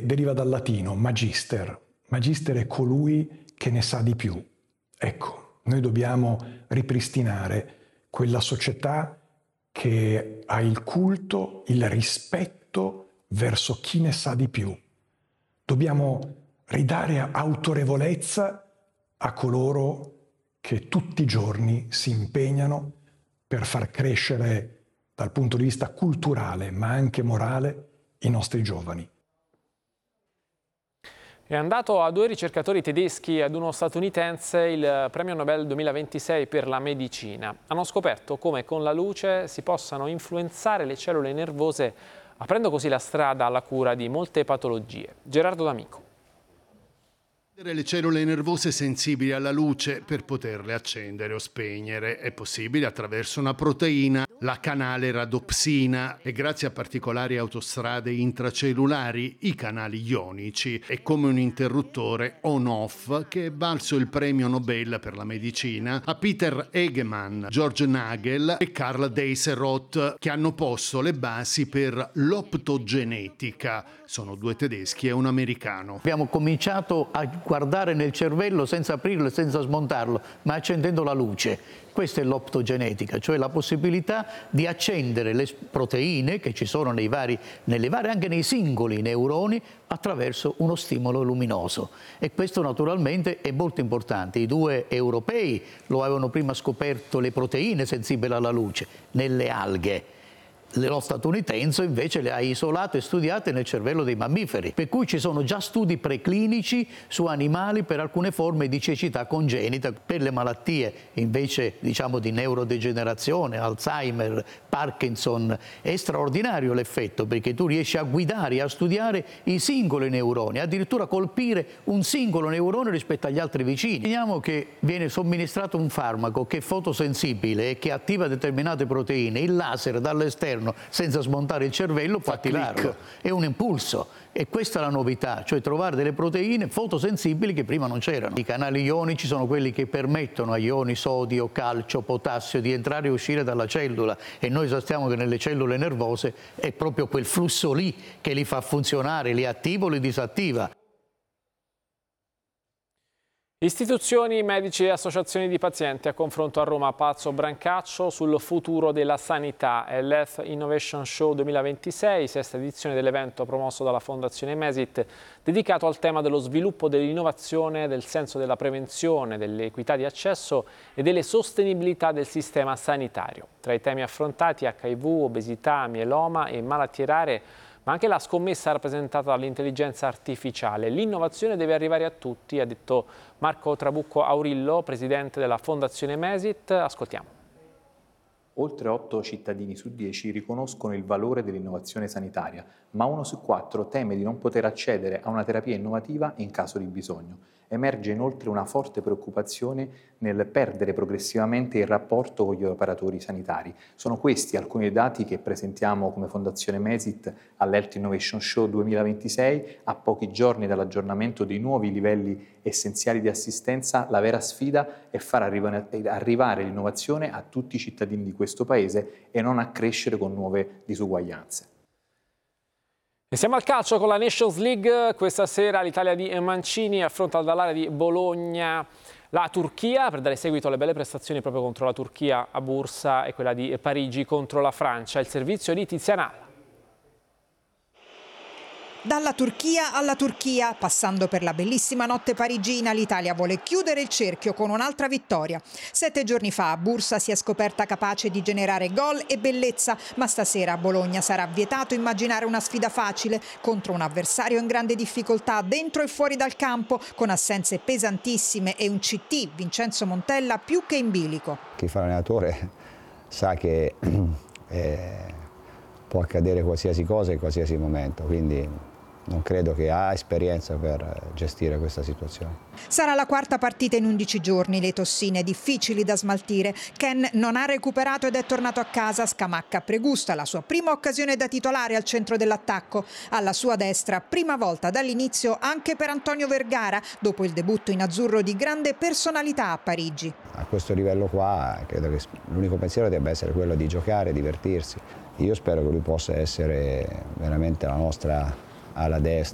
deriva dal latino magister. Magister è colui che ne sa di più. Ecco, noi dobbiamo ripristinare quella società che ha il culto, il rispetto verso chi ne sa di più. Dobbiamo ridare autorevolezza a coloro che tutti i giorni si impegnano per far crescere dal punto di vista culturale, ma anche morale, i nostri giovani. È andato a 2 ricercatori tedeschi e ad uno statunitense il premio Nobel 2026 per la medicina. Hanno scoperto come con la luce si possano influenzare le cellule nervose, aprendo così la strada alla cura di molte patologie. Gerardo D'Amico. Le cellule nervose sensibili alla luce per poterle accendere o spegnere è possibile attraverso una proteina, la canale radopsina, e grazie a particolari autostrade intracellulari, i canali ionici. È come un interruttore on-off che è valso il premio Nobel per la medicina a Peter Egemann, George Nagel e Karl Deisseroth, che hanno posto le basi per l'optogenetica. Sono 2 tedeschi e un americano. Abbiamo cominciato a guardare nel cervello senza aprirlo e senza smontarlo, ma accendendo la luce. Questa è l'optogenetica, cioè la possibilità di accendere le proteine che ci sono nelle varie, anche nei singoli neuroni, attraverso uno stimolo luminoso. E questo naturalmente è molto importante. I 2 europei lo avevano prima scoperto, le proteine sensibili alla luce, nelle alghe. Lo statunitense invece le ha isolate e studiate nel cervello dei mammiferi, per cui ci sono già studi preclinici su animali per alcune forme di cecità congenita, per le malattie invece diciamo di neurodegenerazione, Alzheimer, Parkinson. È straordinario l'effetto, perché tu riesci a guidare e a studiare i singoli neuroni, addirittura colpire un singolo neurone rispetto agli altri vicini. Vediamo che viene somministrato un farmaco che è fotosensibile e che attiva determinate proteine, il laser dall'esterno senza smontare il cervello può attivarlo, è un impulso, e questa è la novità, cioè trovare delle proteine fotosensibili che prima non c'erano. I canali ionici sono quelli che permettono agli ioni sodio, calcio, potassio di entrare e uscire dalla cellula, e noi sappiamo che nelle cellule nervose è proprio quel flusso lì che li fa funzionare, li attiva o li disattiva. Istituzioni, medici e associazioni di pazienti a confronto a Roma. Palazzo Brancaccio sul futuro della sanità. È l'Health Innovation Show 2026, 6ª edizione dell'evento promosso dalla Fondazione Mesit, dedicato al tema dello sviluppo dell'innovazione, del senso della prevenzione, dell'equità di accesso e delle sostenibilità del sistema sanitario. Tra i temi affrontati HIV, obesità, mieloma e malattie rare, ma anche la scommessa rappresentata dall'intelligenza artificiale. L'innovazione deve arrivare a tutti, ha detto Marco Trabucco Aurillo, presidente della Fondazione Mesit. Ascoltiamo. Oltre 8 cittadini su 10 riconoscono il valore dell'innovazione sanitaria, ma 1 su 4 teme di non poter accedere a una terapia innovativa in caso di bisogno. Emerge inoltre una forte preoccupazione nel perdere progressivamente il rapporto con gli operatori sanitari. Sono questi alcuni dei dati che presentiamo come Fondazione Mesit all'Health Innovation Show 2026. A pochi giorni dall'aggiornamento dei nuovi livelli essenziali di assistenza, la vera sfida è far arrivare l'innovazione a tutti i cittadini di questo Paese e non accrescere con nuove disuguaglianze. E siamo al calcio con la Nations League. Questa sera l'Italia di Mancini affronta dall'area di Bologna la Turchia per dare seguito alle belle prestazioni proprio contro la Turchia a Bursa e quella di Parigi contro la Francia. Il servizio di Tiziana. Dalla Turchia alla Turchia, passando per la bellissima notte parigina, l'Italia vuole chiudere il cerchio con un'altra vittoria. 7 giorni fa a Bursa si è scoperta capace di generare gol e bellezza, ma stasera a Bologna sarà vietato immaginare una sfida facile contro un avversario in grande difficoltà dentro e fuori dal campo, con assenze pesantissime e un CT, Vincenzo Montella, più che in bilico. Chi fa l'allenatore sa che può accadere qualsiasi cosa in qualsiasi momento, quindi non credo che ha esperienza per gestire questa situazione. Sarà la 4ª partita in 11 giorni, le tossine difficili da smaltire. Ken non ha recuperato ed è tornato a casa. Scamacca pregusta la sua prima occasione da titolare al centro dell'attacco. Alla sua destra, prima volta dall'inizio anche per Antonio Vergara, dopo il debutto in azzurro di grande personalità a Parigi. A questo livello qua credo che l'unico pensiero debba essere quello di giocare, divertirsi. Io spero che lui possa essere veramente la nostra alla destra.